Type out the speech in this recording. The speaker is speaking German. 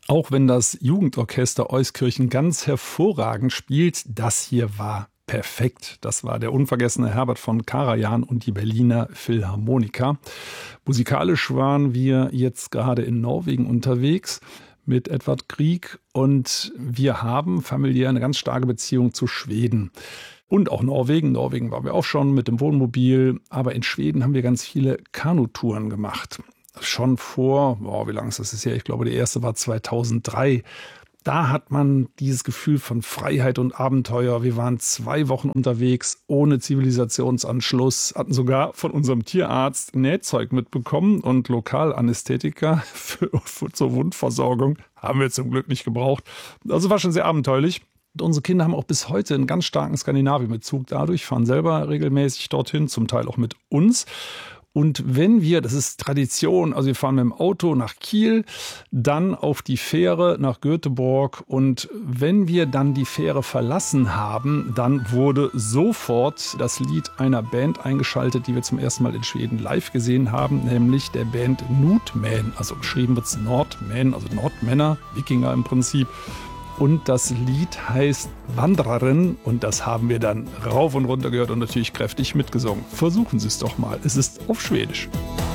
Auch wenn das Jugendorchester Euskirchen ganz hervorragend spielt, das hier war perfekt. Das war der unvergessene Herbert von Karajan und die Berliner Philharmoniker. Musikalisch waren wir jetzt gerade in Norwegen unterwegs mit Edvard Grieg und wir haben familiär eine ganz starke Beziehung zu Schweden. Und auch Norwegen. Norwegen waren wir auch schon mit dem Wohnmobil. Aber in Schweden haben wir ganz viele Kanutouren gemacht. Schon vor, wie lange ist das her? Ich glaube, die erste war 2003. Da hat man dieses Gefühl von Freiheit und Abenteuer. Wir waren 2 Wochen unterwegs, ohne Zivilisationsanschluss, hatten sogar von unserem Tierarzt Nähzeug mitbekommen und Lokalanästhetika zur Wundversorgung haben wir zum Glück nicht gebraucht. Also war schon sehr abenteuerlich. Und unsere Kinder haben auch bis heute einen ganz starken Skandinavien-Bezug dadurch, fahren selber regelmäßig dorthin, zum Teil auch mit uns. Und wenn wir, das ist Tradition, also wir fahren mit dem Auto nach Kiel, dann auf die Fähre nach Göteborg und wenn wir dann die Fähre verlassen haben, dann wurde sofort das Lied einer Band eingeschaltet, die wir zum ersten Mal in Schweden live gesehen haben, nämlich der Band Nordmän, also geschrieben wird es Nordmän, also Nordmänner, Wikinger im Prinzip. Und das Lied heißt Wandererin und das haben wir dann rauf und runter gehört und natürlich kräftig mitgesungen. Versuchen Sie es doch mal, es ist auf Schwedisch.